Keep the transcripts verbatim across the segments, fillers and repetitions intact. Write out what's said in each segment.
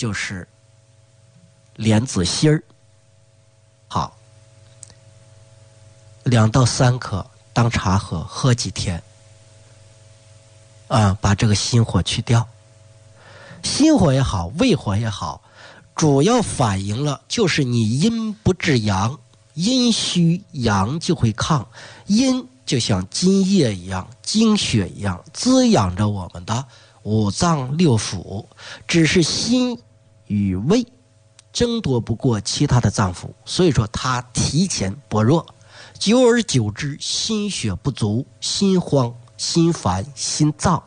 就是莲子心儿。好，两到三克当茶喝，喝几天，啊，把这个心火去掉。心火也好，胃火也好，主要反映了就是你阴不至阳，阴虚阳就会亢，阴就像津液一样，精血一样，滋养着我们的五脏六腑，只是心与胃争夺不过其他的脏腑，所以说它提前薄弱，久而久之心血不足，心慌心烦心燥，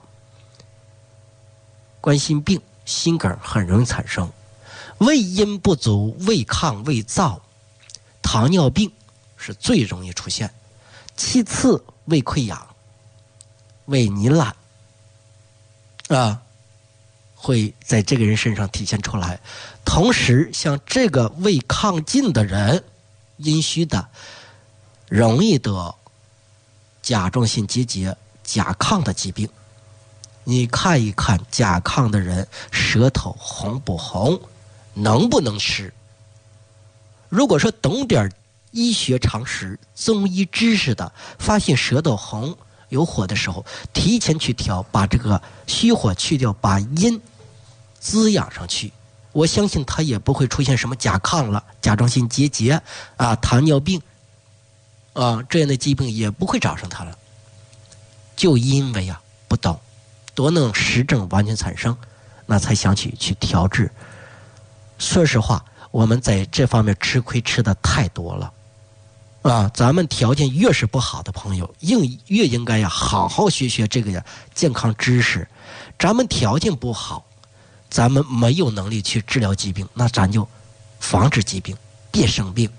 冠心病心梗很容易产生。胃阴不足，胃亢胃燥，糖尿病是最容易出现，其次胃溃疡胃糜烂啊，会在这个人身上体现出来。同时像这个胃亢进的人，阴虚的，容易得甲状腺结节甲亢的疾病。你看一看甲亢的人舌头红不红，能不能吃。如果说懂点医学常识中医知识的，发现舌头红有火的时候，提前去调，把这个虚火去掉，把阴滋养上去，我相信他也不会出现什么甲亢了，甲状腺结节啊、糖尿病啊这样的疾病也不会找上他了。就因为啊不懂，多能实证完全产生，那才想起去调治。说实话，我们在这方面吃亏吃的太多了啊！咱们条件越是不好的朋友，应越应该呀好好学学这个呀健康知识。咱们条件不好，咱们没有能力去治疗疾病，那咱就防止疾病，别生病。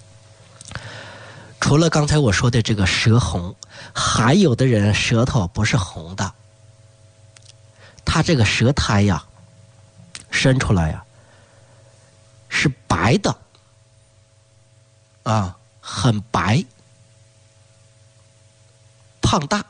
除了刚才我说的这个舌红，还有的人舌头不是红的，他这个舌苔呀伸出来呀是白的啊，很白，胖大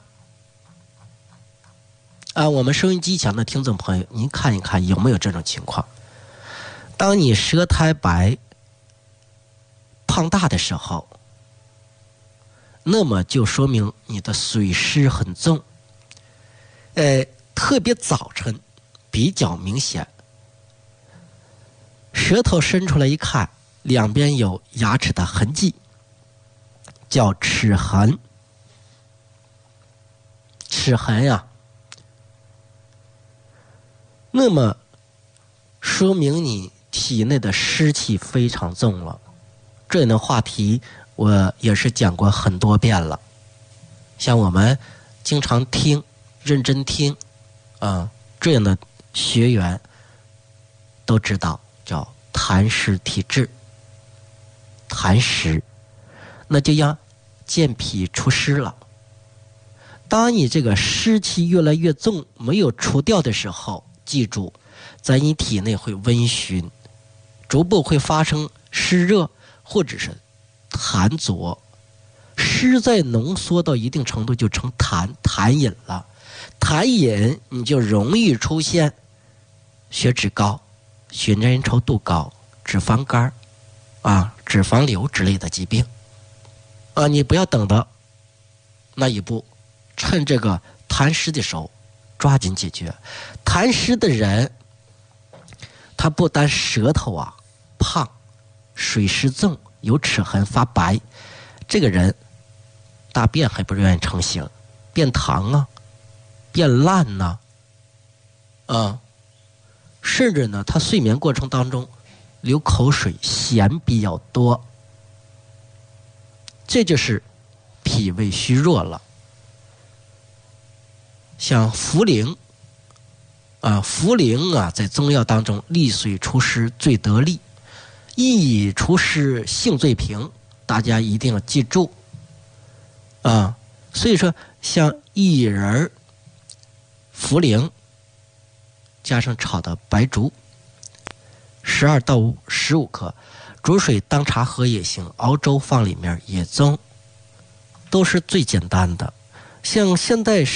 啊。我们收音机前的听众朋友，您看一看有没有这种情况。当你舌苔白胖大的时候，那么就说明你的水湿很重，呃，特别早晨比较明显。舌头伸出来一看，两边有牙齿的痕迹，叫齿痕。齿痕呀、啊，那么说明你体内的湿气非常重了。这样的话题我也是讲过很多遍了，像我们经常听、认真听啊，这样的学员都知道，叫痰湿体质。痰湿，那就要健脾除湿了。当你这个湿气越来越重，没有除掉的时候，记住，在你体内会温煦，逐步会发生湿热或者是痰浊。湿在浓缩到一定程度就成痰，痰饮了。痰饮你就容易出现血脂高、血粘稠度高、脂肪肝啊、脂肪瘤之类的疾病啊。你不要等到那一步，趁这个痰湿的时候抓紧解决。痰湿的人，他不单舌头啊胖、水湿重、有齿痕发白，这个人大便还不愿意成型，变糖啊，变烂呐、啊，啊，甚至呢，他睡眠过程当中流口水，涎比较多，这就是脾胃虚弱了。像茯苓啊，茯苓啊，在中药当中利水除湿最得力，益除湿性最平，大家一定要记住啊。所以说，像薏仁、茯苓加上炒的白术，十二到十五克，煮水当茶喝也行，熬粥放里面也中，都是最简单的。像现在